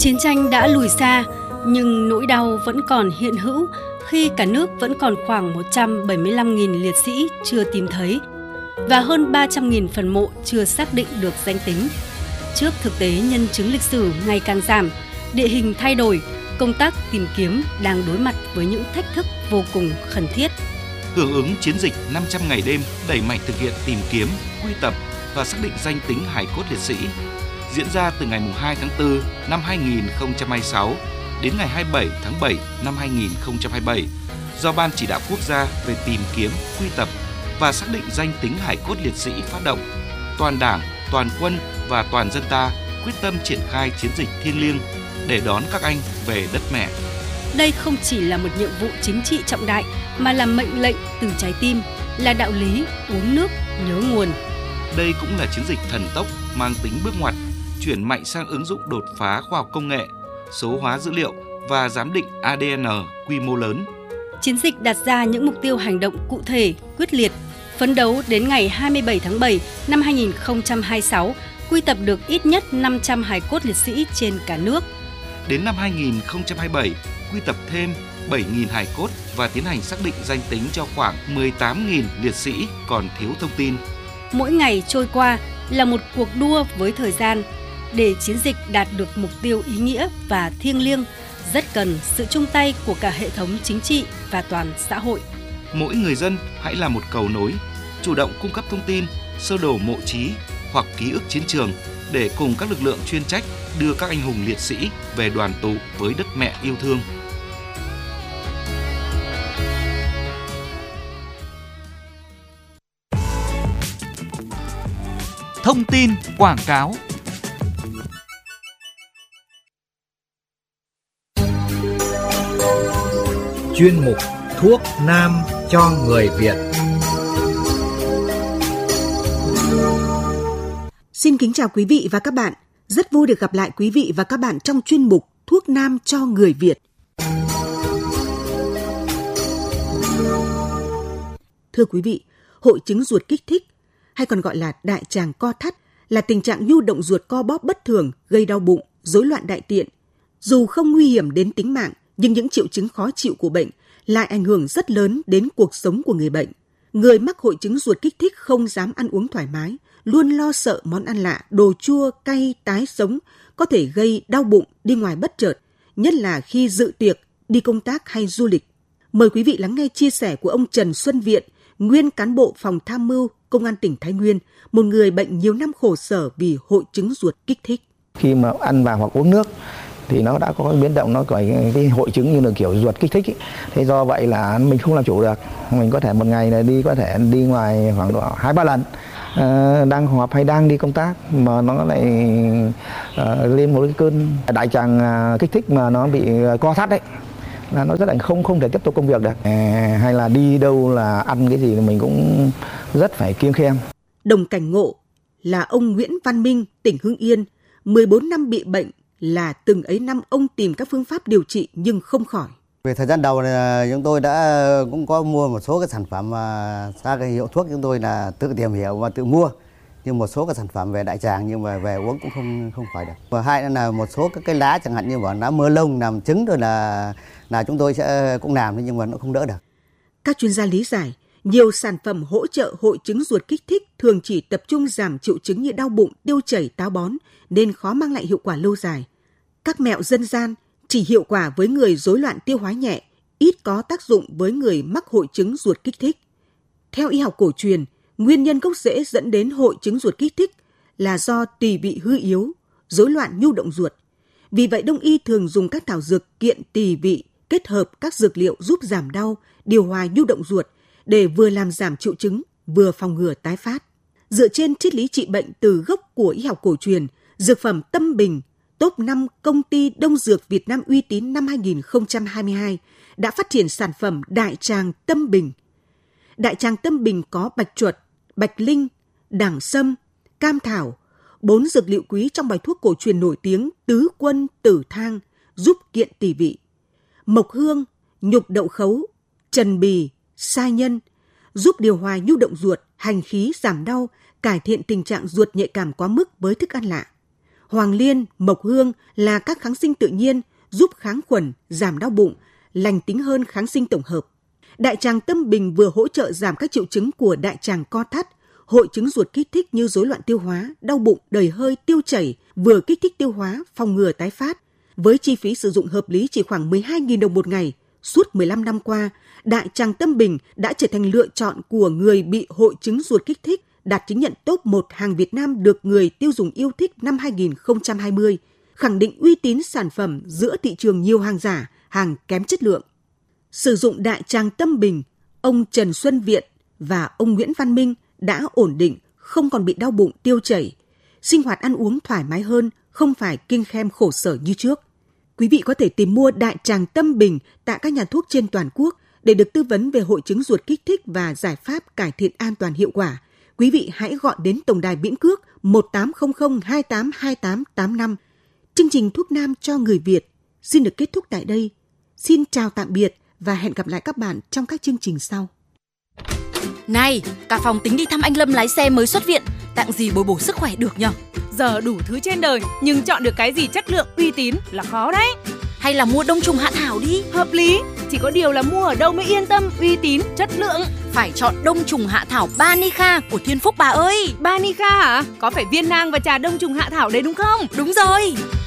Chiến tranh đã lùi xa, nhưng nỗi đau vẫn còn hiện hữu khi cả nước vẫn còn khoảng 175.000 liệt sĩ chưa tìm thấy và hơn 300.000 phần mộ chưa xác định được danh tính. Trước thực tế nhân chứng lịch sử ngày càng giảm, địa hình thay đổi, công tác tìm kiếm đang đối mặt với những thách thức vô cùng khẩn thiết. Hưởng ứng chiến dịch 500 ngày đêm đẩy mạnh thực hiện tìm kiếm, quy tập và xác định danh tính hài cốt liệt sĩ diễn ra từ ngày 2 tháng 4 năm 2026 đến ngày 27 tháng 7 năm 2027 do Ban Chỉ đạo Quốc gia về tìm kiếm, quy tập và xác định danh tính hài cốt liệt sĩ phát động. Toàn Đảng, toàn quân và toàn dân ta quyết tâm triển khai chiến dịch thiêng liêng để đón các anh về đất mẹ. Đây không chỉ là một nhiệm vụ chính trị trọng đại mà là mệnh lệnh từ trái tim, là đạo lý uống nước nhớ nguồn. Đây cũng là chiến dịch thần tốc mang tính bước ngoặt, chuyển mạnh sang ứng dụng đột phá khoa học công nghệ, số hóa dữ liệu và giám định ADN quy mô lớn. Chiến dịch đặt ra những mục tiêu hành động cụ thể, quyết liệt, phấn đấu đến ngày 27 tháng 7 năm 2026 quy tập được ít nhất 500 hài cốt liệt sĩ trên cả nước. Đến năm 2027, quy tập thêm 7.000 hài cốt và tiến hành xác định danh tính cho khoảng 18.000 liệt sĩ còn thiếu thông tin. Mỗi ngày trôi qua là một cuộc đua với thời gian. Để chiến dịch đạt được mục tiêu ý nghĩa và thiêng liêng, rất cần sự chung tay của cả hệ thống chính trị và toàn xã hội. Mỗi người dân hãy là một cầu nối, chủ động cung cấp thông tin, sơ đồ mộ chí hoặc ký ức chiến trường để cùng các lực lượng chuyên trách đưa các anh hùng liệt sĩ về đoàn tụ với đất mẹ yêu thương. Thông tin quảng cáo. Chuyên mục Thuốc Nam cho người Việt. Xin kính chào quý vị và các bạn. Rất vui được gặp lại quý vị và các bạn trong chuyên mục Thuốc Nam cho người Việt. Thưa quý vị, hội chứng ruột kích thích hay còn gọi là đại tràng co thắt là tình trạng nhu động ruột co bóp bất thường gây đau bụng, rối loạn đại tiện. Dù không nguy hiểm đến tính mạng, nhưng những triệu chứng khó chịu của bệnh lại ảnh hưởng rất lớn đến cuộc sống của người bệnh. Người mắc hội chứng ruột kích thích không dám ăn uống thoải mái, luôn lo sợ món ăn lạ, đồ chua, cay, tái sống có thể gây đau bụng, đi ngoài bất chợt, nhất là khi dự tiệc, đi công tác hay du lịch. Mời quý vị lắng nghe chia sẻ của ông Trần Xuân Viện, nguyên cán bộ phòng tham mưu Công an tỉnh Thái Nguyên, một người bệnh nhiều năm khổ sở vì hội chứng ruột kích thích. Khi mà ăn vào hoặc uống nước thì nó đã có biến động, nó có cái hội chứng như là kiểu ruột kích thích ấy. Thế do vậy là mình không làm chủ được, mình có thể một ngày là có thể đi ngoài khoảng độ 2-3 lần, đang họp hay đang đi công tác mà nó lại lên một cái cơn đại tràng kích thích mà nó bị co thắt đấy, là nó rất là không thể tiếp tục công việc được, hay là đi đâu là ăn cái gì thì mình cũng rất phải kiêng khem. Đồng cảnh ngộ là ông Nguyễn Văn Minh, tỉnh Hưng Yên, 14 năm bị bệnh, là từng ấy năm ông tìm các phương pháp điều trị nhưng không khỏi. Về thời gian đầu này, chúng tôi đã cũng có mua một số cái sản phẩm mà ra cái hiệu thuốc chúng tôi là tự tìm hiểu và tự mua, nhưng một số cái sản phẩm về đại tràng nhưng mà về uống cũng không khỏi được. Và hai là một số các cái lá chẳng hạn như lá mơ lông làm trứng rồi là chúng tôi sẽ cũng làm nhưng mà nó không đỡ được. Các chuyên gia lý giải, nhiều sản phẩm hỗ trợ hội chứng ruột kích thích thường chỉ tập trung giảm triệu chứng như đau bụng, tiêu chảy, táo bón nên khó mang lại hiệu quả lâu dài. Các mẹo dân gian chỉ hiệu quả với người rối loạn tiêu hóa nhẹ, ít có tác dụng với người mắc hội chứng ruột kích thích. Theo y học cổ truyền, nguyên nhân gốc rễ dẫn đến hội chứng ruột kích thích là do tỳ vị hư yếu, rối loạn nhu động ruột. Vì vậy Đông y thường dùng các thảo dược kiện tỳ vị kết hợp các dược liệu giúp giảm đau, điều hòa nhu động ruột để vừa làm giảm triệu chứng, vừa phòng ngừa tái phát. Dựa trên triết lý trị bệnh từ gốc của y học cổ truyền, dược phẩm Tâm Bình, top 5 công ty đông dược Việt Nam uy tín năm 2022 đã phát triển sản phẩm đại tràng Tâm Bình. Đại tràng Tâm Bình có bạch chuột, bạch linh, đẳng sâm, cam thảo, 4 dược liệu quý trong bài thuốc cổ truyền nổi tiếng tứ quân tử thang giúp kiện tỳ vị, mộc hương, nhục đậu khấu, trần bì, sa nhân giúp điều hòa nhu động ruột, hành khí, giảm đau, cải thiện tình trạng ruột nhạy cảm quá mức với thức ăn lạ. Hoàng liên, mộc hương là các kháng sinh tự nhiên giúp kháng khuẩn, giảm đau bụng, lành tính hơn kháng sinh tổng hợp. Đại tràng tâm bình vừa hỗ trợ giảm các triệu chứng của đại tràng co thắt, hội chứng ruột kích thích như rối loạn tiêu hóa, đau bụng, đầy hơi, tiêu chảy, vừa kích thích tiêu hóa, phòng ngừa tái phát. Với chi phí sử dụng hợp lý chỉ khoảng 12.000 đồng một ngày, suốt 15 năm qua, đại tràng tâm bình đã trở thành lựa chọn của người bị hội chứng ruột kích thích, đạt chứng nhận top 1 hàng Việt Nam được người tiêu dùng yêu thích năm 2020, khẳng định uy tín sản phẩm giữa thị trường nhiều hàng giả, hàng kém chất lượng. Sử dụng đại tràng tâm bình, ông Trần Xuân Viện và ông Nguyễn Văn Minh đã ổn định, không còn bị đau bụng tiêu chảy, sinh hoạt ăn uống thoải mái hơn, không phải kiêng khem khổ sở như trước. Quý vị có thể tìm mua đại tràng tâm bình tại các nhà thuốc trên toàn quốc để được tư vấn về hội chứng ruột kích thích và giải pháp cải thiện an toàn hiệu quả. Quý vị hãy gọi đến tổng đài miễn cước 1800 282885. Chương trình Thuốc Nam cho người Việt xin được kết thúc tại đây. Xin chào tạm biệt và hẹn gặp lại các bạn trong các chương trình sau. Này, cả phòng tính đi thăm anh Lâm lái xe mới xuất viện, tặng gì bồi bổ sức khỏe được nhở? Giờ đủ thứ trên đời, nhưng chọn được cái gì chất lượng, uy tín là khó đấy. Hay là mua đông trùng hạ thảo đi. Hợp lý, chỉ có điều là mua ở đâu mới yên tâm, uy tín, chất lượng. Phải chọn đông trùng hạ thảo Banica của Thiên Phúc bà ơi. Banica hả? Có phải viên nang và trà đông trùng hạ thảo đấy đúng không? Đúng rồi.